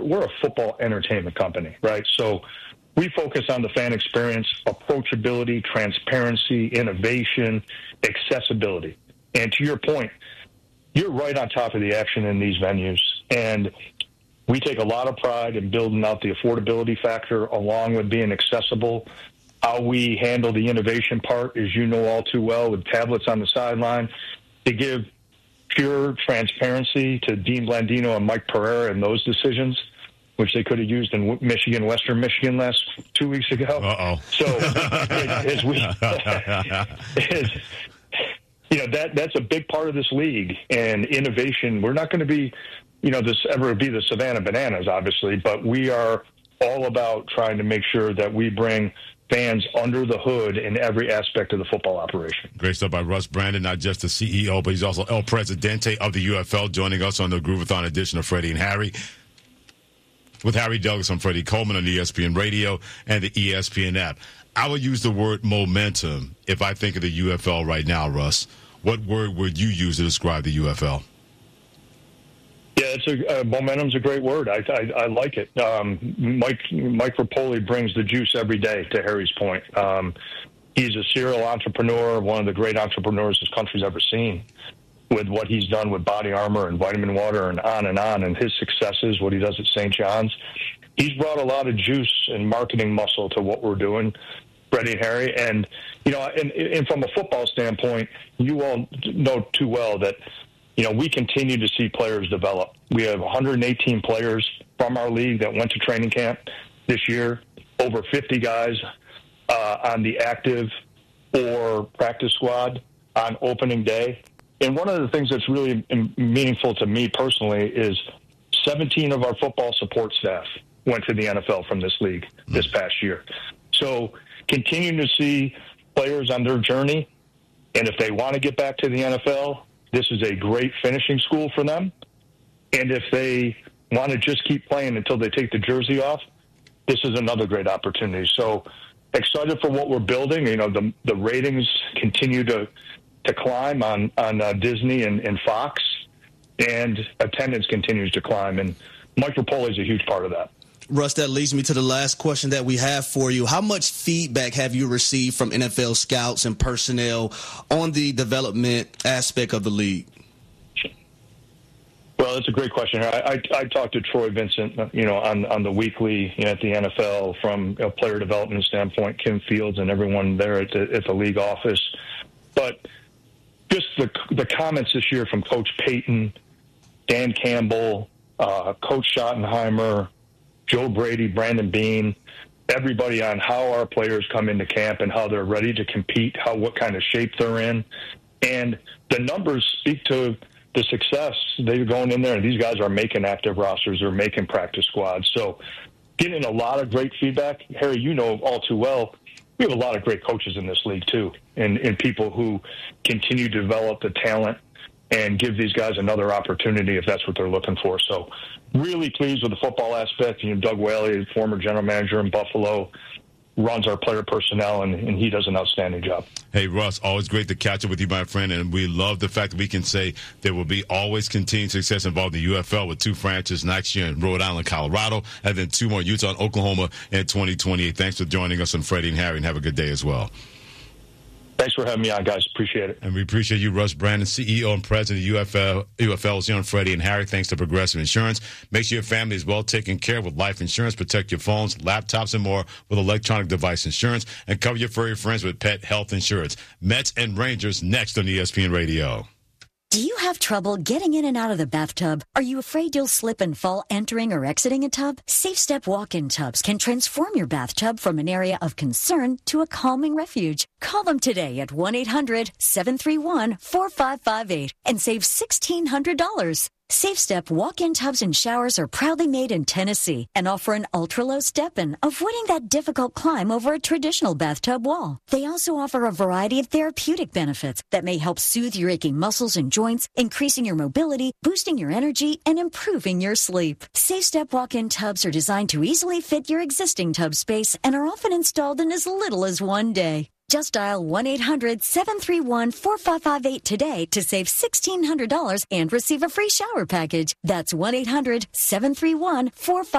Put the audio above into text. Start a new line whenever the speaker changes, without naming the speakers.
we're a football entertainment company, right? So we focus on the fan experience, approachability, transparency, innovation, accessibility. And to your point, you're right on top of the action in these venues. And we take a lot of pride in building out the affordability factor along with being accessible. How we handle the innovation part, as you know all too well, with tablets on the sideline, to give pure transparency to Dean Blandino and Mike Pereira and those decisions, which they could have used in Michigan, Western Michigan last 2 weeks ago.
Uh-oh.
So that's a big part of this league and innovation. We're not going to be, the Savannah Bananas, obviously, but we are all about trying to make sure that we bring fans under the hood in every aspect of the football operation.
Great stuff by Russ Brandon, not just the CEO, but he's also El Presidente of the UFL, joining us on the Groovathon edition of Freddie and Harry. With Harry Douglas, I'm Freddie Coleman on ESPN Radio and the ESPN app. I would use the word momentum if I think of the UFL right now, Russ. What word would you use to describe the UFL?
Yeah, momentum's a great word. I like it. Mike Rapoli brings the juice every day, to Harry's point. He's a serial entrepreneur, one of the great entrepreneurs this country's ever seen, with what he's done with Body Armor and Vitamin Water and on, and his successes, what he does at St. John's. He's brought a lot of juice and marketing muscle to what we're doing, Freddie and Harry. And, and from a football standpoint, you all know too well that, we continue to see players develop. We have 118 players from our league that went to training camp this year, over 50 guys on the active or practice squad on opening day. And one of the things that's really meaningful to me personally is 17 of our football support staff went to the NFL from this league this past year. So continuing to see players on their journey, and if they want to get back to the NFL, this is a great finishing school for them. And if they want to just keep playing until they take the jersey off, this is another great opportunity. So excited for what we're building. The ratings continue to climb on Disney and Fox, and attendance continues to climb. And Mike Rapoli is a huge part of that.
Russ, that leads me to the last question that we have for you. How much feedback have you received from NFL scouts and personnel on the development aspect of the league?
Well, that's a great question. I talked to Troy Vincent, on the weekly at the NFL from a player development standpoint, Kim Fields and everyone there at the league office. But just the comments this year from Coach Payton, Dan Campbell, Coach Schottenheimer, Joe Brady, Brandon Beane, everybody on how our players come into camp and how they're ready to compete, what kind of shape they're in. And the numbers speak to the success. They're going in there, and these guys are making active rosters. They're making practice squads. So getting a lot of great feedback. Harry, you know all too well, we have a lot of great coaches in this league too, and people who continue to develop the talent and give these guys another opportunity if that's what they're looking for. So really pleased with the football aspect. Doug Whaley, former general manager in Buffalo, runs our player personnel, and he does an outstanding job.
Hey, Russ, always great to catch up with you, my friend, and we love the fact that we can say there will be always continued success involved in the UFL with 2 franchises next year in Rhode Island, Colorado, and then 2 more, Utah and Oklahoma in 2028. Thanks for joining us on Freddie and Harry, and have a good day as well.
Thanks for having me on, guys. Appreciate it.
And we appreciate you, Russ Brandon, CEO and president of UFL, here on Freddie and Harry. Thanks to Progressive Insurance. Make sure your family is well taken care of with life insurance. Protect your phones, laptops, and more with electronic device insurance. And cover your furry friends with pet health insurance. Mets and Rangers next on ESPN Radio.
Do you have trouble getting in and out of the bathtub? Are you afraid you'll slip and fall entering or exiting a tub? Safe Step walk-in tubs can transform your bathtub from an area of concern to a calming refuge. Call them today at 1-800-731-4558 and save $1,600. Safe Step walk-in tubs and showers are proudly made in Tennessee and offer an ultra-low step-in, avoiding that difficult climb over a traditional bathtub wall. They also offer a variety of therapeutic benefits that may help soothe your aching muscles and joints, increasing your mobility, boosting your energy, and improving your sleep. Safe Step walk-in tubs are designed to easily fit your existing tub space and are often installed in as little as 1 day. Just dial 1-800-731-4558 today to save $1,600 and receive a free shower package. That's 1-800-731-4558.